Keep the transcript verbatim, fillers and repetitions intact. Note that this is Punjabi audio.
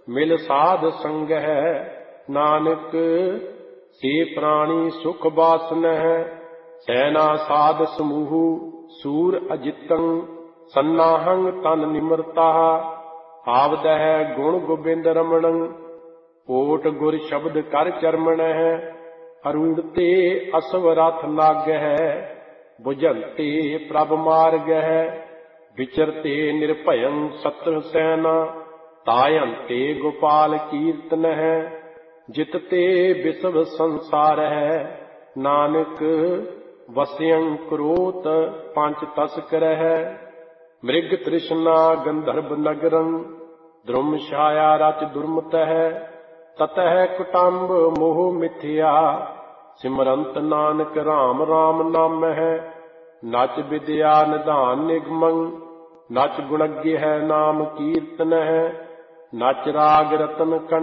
ਮਿਲ ਸਾਧ ਸੰਗਹਿ ਨਾਨਕ ਸੇ ਪ੍ਰਾਣੀ ਸੁਖ ਬਾਸਨਹਿ। ਸੈਨਾ ਸਾਧ ਸਮੂਹ ਸੂਰ ਅਜਿਤੰ ਸੰਨਾਹੰ ਤਨ ਨਿਮਰਤਾ। ਆਵਦਹਿ ਗੁਣ ਗੋਬਿੰਦ ਰਮਣੰ ਓਟ ਗੁਰ ਸ਼ਬਦ ਕਰ ਚਰਮਣਹਿ। ਅਰੂੜ ਤੇ ਅਸਵ ਰਥ ਲਾਗਹਿ ਬੁਝੰਤੇ ਪ੍ਰਭ ਮਾਰਗਹਿ। ਵਿਚਰਤੇ ਨਿਰਭਯੰ ਸਤਰ ਸੈਨਾ ਤਾਯੰਤੇ ਗੋਪਾਲ ਕੀਰਤਨਹਿ। ਜਿਤ ਤੇ ਵਿਸਵ ਸੰਸਾਰਹਿ ਨਾਨਕ ਵਸਿਅੰ ਕਰੋਤ ਪੰਚ ਤਸਕਰਹਿ। ਮ੍ਰਿਗ ਤ੍ਰਿਸ਼ਨਾ ਗੰਧਰਵ ਨਗਰੰ ਦ੍ਰੁਮ ਛਾਇਆ ਰਚ ਦੁਰਮਤਹਿ। ਤਤਹਿ ਕੁਟੰਬ ਮੋਹ ਮਿਥਿਆ ਸਿਮਰੰਤ ਨਾਨਕ ਰਾਮ ਰਾਮ ਨਾਮਹਿ। ਨਚ ਵਿਦਿਆ ਨਿਧਾਨ ਨਿਗਮੰ ਨਚ ਗੁਣਗ੍ਯ ਹੈ ਨਾਮ ਕੀਰਤਨਹਿ। ਨਚ ਰਾਗ ਰਤਨ